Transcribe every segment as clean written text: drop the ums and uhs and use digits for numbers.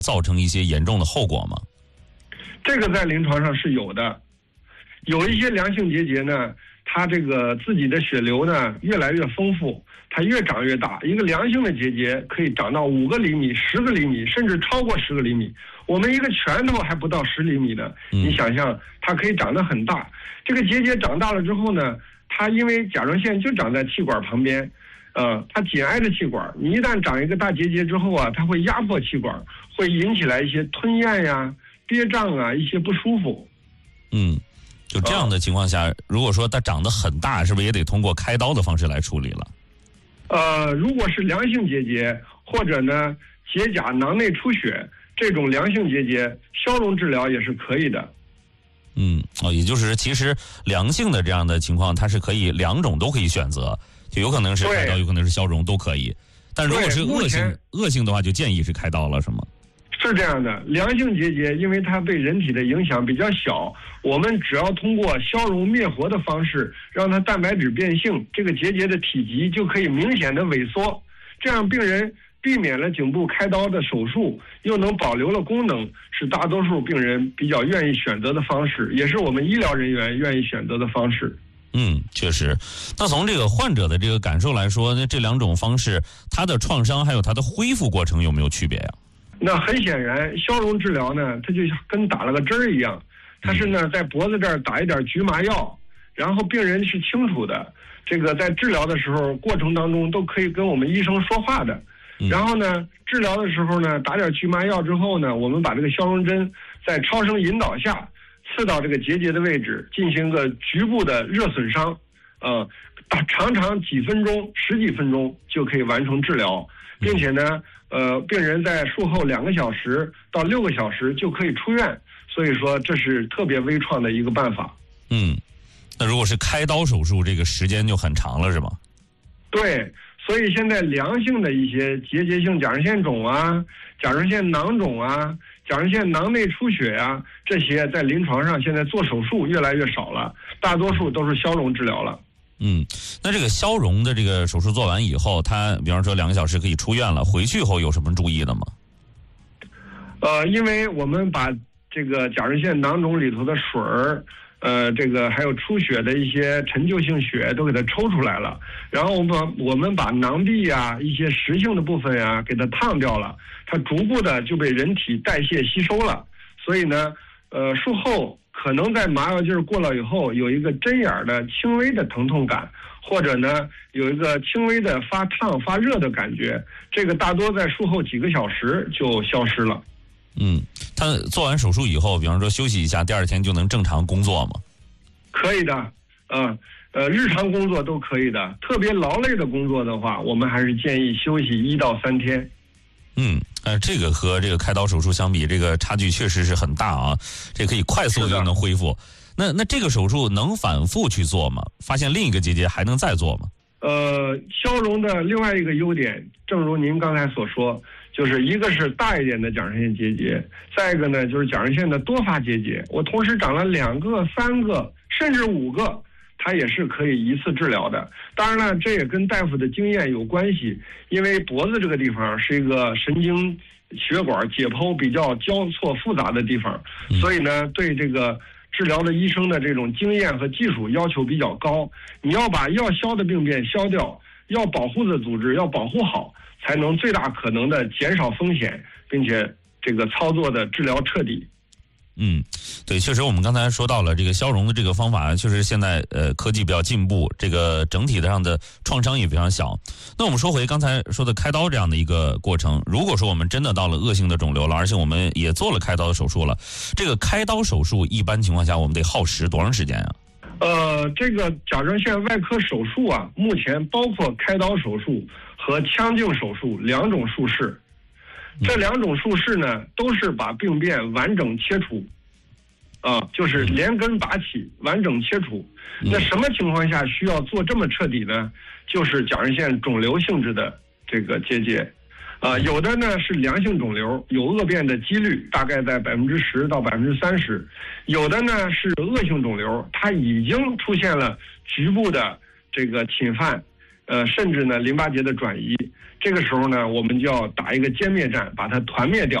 造成一些严重的后果吗？ 这个在临床上是有的，有一些良性结节呢，它这个自己的血流呢越来越丰富，它越长越大。一个良性的结节可以长到5个厘米、10个厘米，甚至超过10个厘米。我们一个拳头还不到10厘米呢，你想象它可以长得很大。这个结节长大了之后呢，它因为甲状腺就长在气管旁边，它紧挨着气管，你一旦长一个大结节之后啊，它会压迫气管，会引起来一些吞咽呀、憋胀啊，一些不舒服。 就这样的情况下，如果说它长得很大，是不是也得通过开刀的方式来处理了？ 如果是良性结节，或者呢结痂囊内出血这种良性结节，消融治疗也是可以的。 也就是其实良性的这样的情况，它是可以2种都可以选择，就有可能是开刀，有可能是消融，都可以。但如果是恶性的话，就建议是开刀了，是吗？ 是这样的，良性结节因为它对人体的影响比较小，我们只要通过消融灭活的方式，让它蛋白质变性，这个结节的体积就可以明显的萎缩，这样病人避免了颈部开刀的手术，又能保留了功能，是大多数病人比较愿意选择的方式，也是我们医疗人员愿意选择的方式。 确实。那从这个患者的这个感受来说，那这2种方式，它的创伤还有它的恢复过程有没有区别呀？ 那很显然，消融治疗呢，它就跟打了个针儿一样，它是呢在脖子这儿打一点局麻药，然后病人是清楚的，这个在治疗的时候过程当中都可以跟我们医生说话的。然后呢，治疗的时候呢，打点局麻药之后呢，我们把这个消融针在超声引导下刺到这个结节的位置，进行个局部的热损伤，常常几分钟、10几分钟就可以完成治疗，并且呢，病人在术后2个小时到6个小时就可以出院，所以说这是特别微创的一个办法。 那如果是开刀手术，这个时间就很长了，是吗？ 对，所以现在良性的一些结节性甲状腺肿啊、甲状腺囊肿啊、甲状腺囊内出血啊，这些在临床上现在做手术越来越少了，大多数都是消融治疗了。 那这个消融的这个手术做完以后，他比方说2个小时可以出院了，回去后有什么注意的吗？ 因为我们把这个甲状腺囊肿里头的水儿，这个还有出血的一些陈旧性血都给它抽出来了，然后我们把囊壁啊一些实性的部分啊给它烫掉了，它逐步的就被人体代谢吸收了，所以呢，术后可能在麻药劲儿过了以后，有一个针眼的轻微的疼痛感，或者呢有一个轻微的发烫发热的感觉，这个大多在术后几个小时就消失了。 他做完手术以后，比方说休息一下，第2天就能正常工作吗？ 可以的，日常工作都可以的。特别劳累的工作的话，我们还是建议休息1到3天。 这个和这个开刀手术相比，这个差距确实是很大啊。这可以快速就能恢复。那这个手术能反复去做吗？发现另一个结节还能再做吗？ 消融的另外一个优点，正如您刚才所说，就是一个是大一点的甲状腺结节，再一个呢就是甲状腺的多发结节，我同时长了2个、3个，甚至5个，它也是可以一次治疗的。当然了，这也跟大夫的经验有关系，因为脖子这个地方是一个神经血管解剖比较交错复杂的地方，所以呢，对这个治疗的医生的这种经验和技术要求比较高。你要把要消的病变消掉，要保护的组织要保护好，才能最大可能的减少风险，并且这个操作的治疗彻底。 对，确实我们刚才说到了这个消融的这个方法，确实现在科技比较进步，这个整体上的创伤也非常小。那我们说回刚才说的开刀这样的一个过程，如果说我们真的到了恶性的肿瘤了，而且我们也做了开刀的手术了，这个开刀手术一般情况下我们得耗时多长时间啊？ 这个甲状腺外科手术啊，目前包括开刀手术和腔镜手术2种术式。这2种术式呢，都是把病变完整切除，就是连根拔起，完整切除。那什么情况下需要做这么彻底呢？就是甲状腺肿瘤性质的这个结节，有的呢是良性肿瘤，有恶变的几率大概在10%到30%，有的呢是恶性肿瘤，它已经出现了局部的这个侵犯，甚至呢淋巴结的转移。这个时候呢，我们就要打一个歼灭战，把它团灭掉。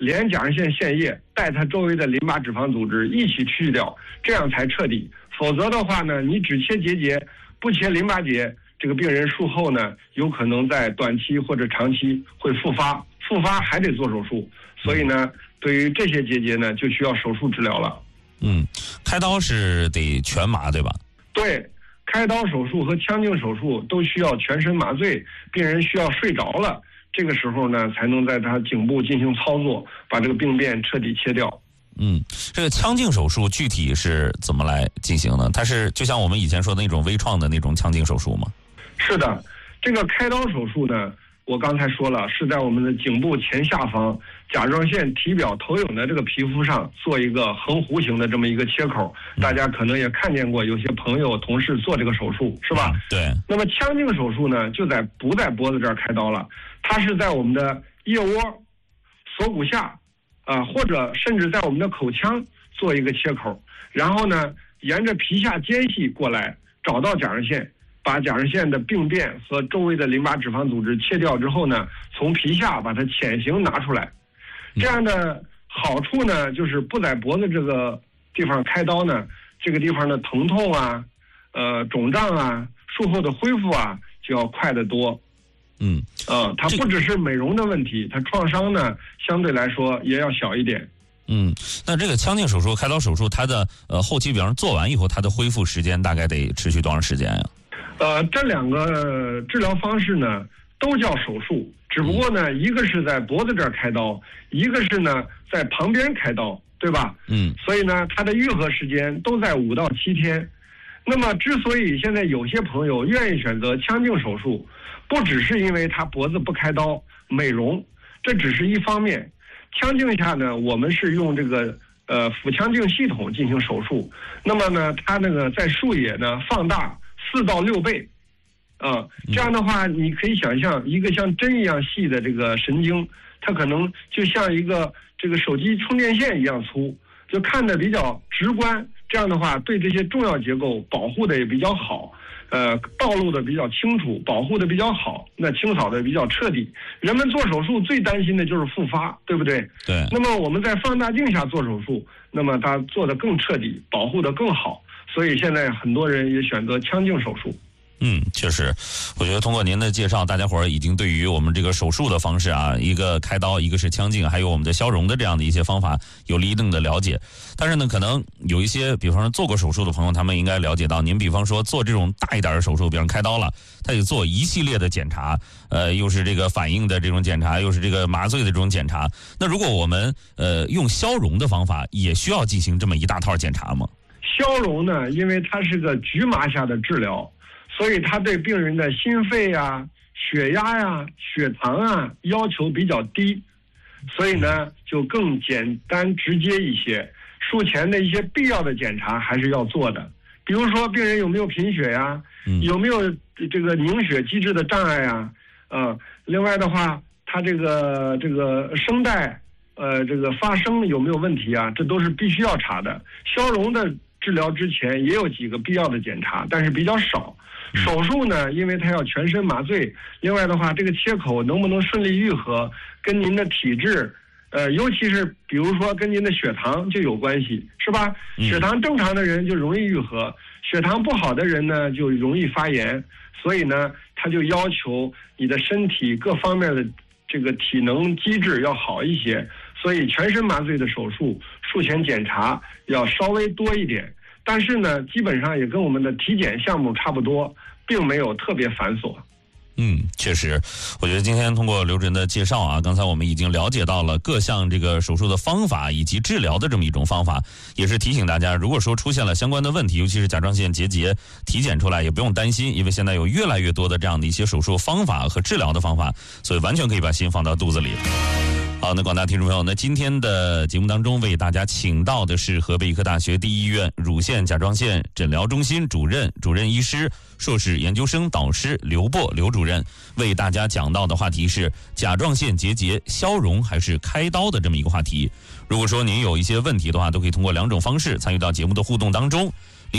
连甲状腺腺液带它周围的淋巴脂肪组织一起去掉，这样才彻底。否则的话呢，你只切结节不切淋巴结，这个病人术后呢有可能在短期或者长期会复发还得做手术。所以呢，对于这些结节呢，就需要手术治疗了。 开刀是得全麻对吧？ 对，开刀手术和腔镜手术都需要全身麻醉，病人需要睡着了，这个时候呢，才能在他颈部进行操作，把这个病变彻底切掉。 这个腔镜手术具体是怎么来进行呢？它是就像我们以前说的那种微创的那种腔镜手术吗？ 是的，这个开刀手术呢，我刚才说了，是在我们的颈部前下方甲状腺体表投影的这个皮肤上做一个横弧形的这么一个切口，大家可能也看见过，有些朋友同事做这个手术，是吧？ 对。 那么腔镜手术呢，不在脖子这儿开刀了，它是在我们的腋窝、锁骨下，或者甚至在我们的口腔做一个切口，然后呢，沿着皮下间隙过来找到甲状腺。把甲状腺的病变和周围的淋巴脂肪组织切掉之后呢，从皮下把它潜行拿出来。这样的好处呢，就是不在脖子这个地方开刀呢，这个地方的疼痛啊、肿胀啊、术后的恢复啊就要快得多。它不只是美容的问题，它创伤呢相对来说也要小一点。 那这个腔镜手术、开刀手术，它的后期，比方说做完以后，它的恢复时间大概得持续多长时间呀？ 这两个治疗方式呢都叫手术，只不过呢一个是在脖子这儿开刀，一个是呢在旁边开刀，对吧？所以呢它的愈合时间都在5到7天。那么之所以现在有些朋友愿意选择腔镜手术，不只是因为他脖子不开刀美容，这只是一方面。腔镜下呢，我们是用这个腹腔镜系统进行手术，那么呢它那个在术野呢放大4到6倍，这样的话，你可以想象一个像针一样细的这个神经，它可能就像一个这个手机充电线一样粗，就看得比较直观。这样的话，对这些重要结构保护的也比较好，暴露的比较清楚，保护的比较好，那清扫的比较彻底。人们做手术最担心的就是复发，对不对？ 对。 那么我们在放大镜下做手术，那么它做得更彻底，保护得更好。所以现在很多人也选择腔镜手术。 确实，我觉得通过您的介绍，大家伙儿已经对于我们这个手术的方式啊，一个开刀，一个是腔镜，还有我们的消融的这样的一些方法，有了一定的了解。但是呢，可能有一些，比方说做过手术的朋友，他们应该了解到，您比方说做这种大一点的手术，比方开刀了，他得做一系列的检查，又是这个反应的这种检查，又是这个麻醉的这种检查。那如果我们用消融的方法，也需要进行这么一大套检查吗？ 消融呢，因为它是个局麻下的治疗，所以它对病人的心肺啊、血压呀、血糖啊要求比较低，所以呢就更简单直接一些。术前的一些必要的检查还是要做的，比如说病人有没有贫血呀，有没有这个凝血机制的障碍呀，另外的话，他这个声带这个发声有没有问题啊，这都是必须要查的。消融的治疗之前也有几个必要的检查，但是比较少。手术呢，因为它要全身麻醉，另外的话，这个切口能不能顺利愈合，跟您的体质，尤其是比如说跟您的血糖就有关系，是吧？血糖正常的人就容易愈合，血糖不好的人呢就容易发炎，所以呢，他就要求你的身体各方面的这个体能机制要好一些。所以全身麻醉的手术，术前检查要稍微多一点，但是呢，基本上也跟我们的体检项目差不多，并没有特别繁琐。 确实，我觉得今天通过刘主任的介绍啊，刚才我们已经了解到了各项这个手术的方法以及治疗的这么一种方法，也是提醒大家，如果说出现了相关的问题，尤其是甲状腺结节，体检出来也不用担心，因为现在有越来越多的这样的一些手术方法和治疗的方法，所以完全可以把心放到肚子里。好，那广大听众朋友，那今天的节目当中为大家请到的是河北医科大学第一医院乳腺甲状腺诊疗中心主任医师、硕士研究生导师刘波刘主任，为大家讲到的话题是甲状腺结节消融还是开刀的这么一个话题。如果说您有一些问题的话，都可以通过2种方式参与到节目的互动当中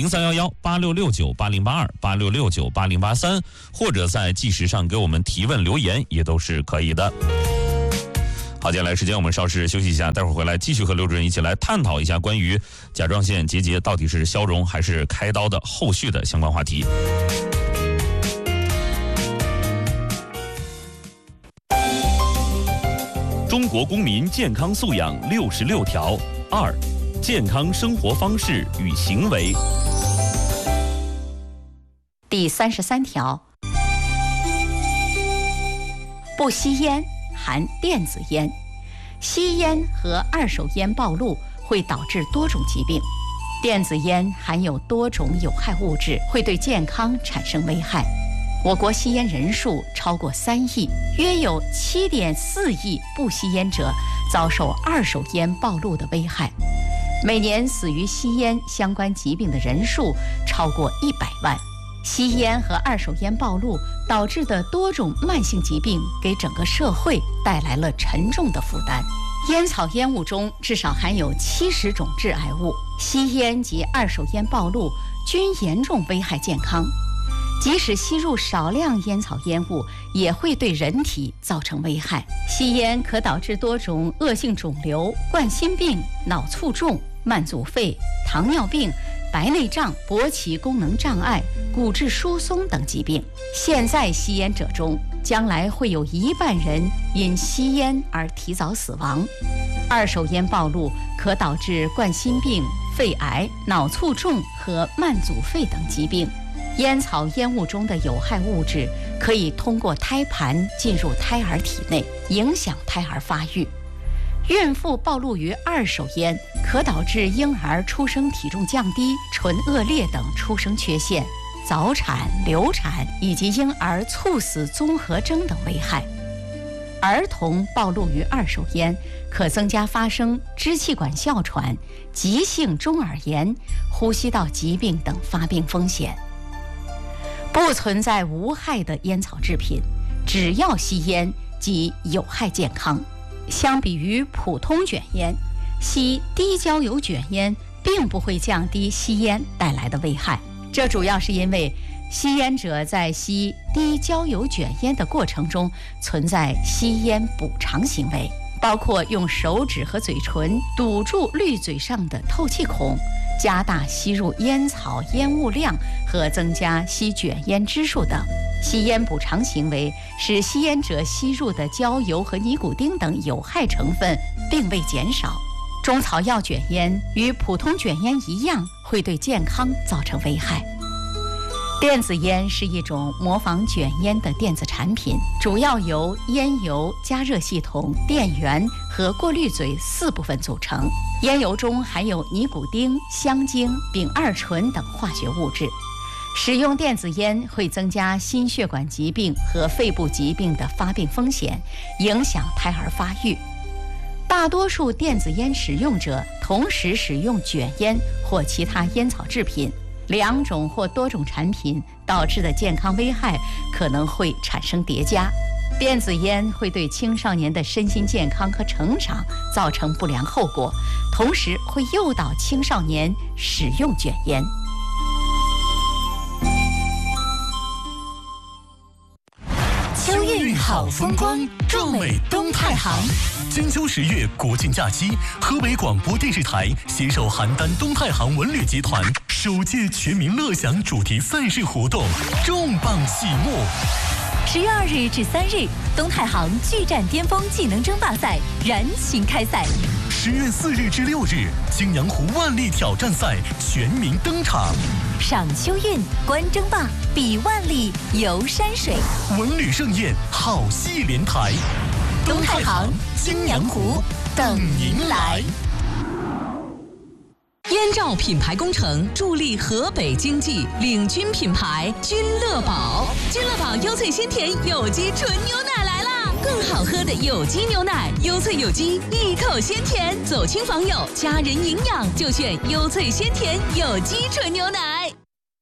，031186698082，86698083，或者在计时上给我们提问留言也都是可以的。 好，接下来时间我们稍事休息一下，待会儿回来继续和刘主任一起来探讨一下关于甲状腺结节到底是消融还是开刀的后续的相关话题。 中国公民健康素养66条2，健康生活方式与行为。 第33条，不吸烟含电子烟，吸烟和二手烟暴露会导致多种疾病。电子烟含有多种有害物质，会对健康产生危害。我国吸烟人数超过3亿，约有7.4亿不吸烟者遭受二手烟暴露的危害。每年死于吸烟相关疾病的人数超过100万。吸烟和二手烟暴露导致的多种慢性疾病，给整个社会带来了沉重的负担。烟草烟雾中至少含有70种致癌物，吸烟及二手烟暴露均严重危害健康。即使吸入少量烟草烟雾，也会对人体造成危害。吸烟可导致多种恶性肿瘤、冠心病、脑卒中、慢阻肺、糖尿病、白内障、勃起功能障碍、骨质疏松等疾病。现在吸烟者中，将来会有1半人因吸烟而提早死亡。二手烟暴露可导致冠心病、肺癌、脑卒中和慢阻肺等疾病。烟草烟雾中的有害物质可以通过胎盘进入胎儿体内，影响胎儿发育。孕妇暴露于二手烟，可导致婴儿出生体重降低、唇腭裂等出生缺陷，早产、流产以及婴儿猝死综合征等危害。儿童暴露于二手烟，可增加发生支气管哮喘、急性中耳炎、呼吸道疾病等发病风险。不存在无害的烟草制品，只要吸烟即有害健康。相比于普通卷烟，吸低焦油卷烟并不会降低吸烟带来的危害。这主要是因为吸烟者在吸低焦油卷烟的过程中存在吸烟补偿行为，包括用手指和嘴唇堵住滤嘴上的透气孔，加大吸入烟草烟雾量和增加吸卷烟支数等。吸烟补偿行为使吸烟者吸入的焦油和尼古丁等有害成分并未减少。中草药卷烟与普通卷烟一样，会对健康造成危害。电子烟是一种模仿卷烟的电子产品，主要由烟油、加热系统、电源和过滤嘴4部分组成。烟油中含有尼古丁、香精、丙二醇等化学物质。使用电子烟会增加心血管疾病和肺部疾病的发病风险，影响胎儿发育。大多数电子烟使用者同时使用卷烟或其他烟草制品，2种或多种产品导致的健康危害可能会产生叠加。电子烟会对青少年的身心健康和成长造成不良后果，同时会诱导青少年使用卷烟。 秋韵好风光，壮美东太行。金秋10月国庆假期，河北广播电视台携手邯郸东太行文旅集团首届全民乐享主题赛事活动重磅启幕。 10月2日至3日，东太行巨战巅峰技能争霸赛燃情开赛。 10月4日至6日，青阳湖万历挑战赛全民登场。 赏秋韵，观争霸，比万历，游山水， 文旅盛宴，好戏连台。 东太行、青阳湖等您来。 燕赵品牌工程助力河北经济，领军品牌君乐宝。君乐宝优萃鲜甜有机纯牛奶来啦！更好喝的有机牛奶，优萃有机，一口鲜甜。走亲访友，家人营养，就选优萃鲜甜有机纯牛奶。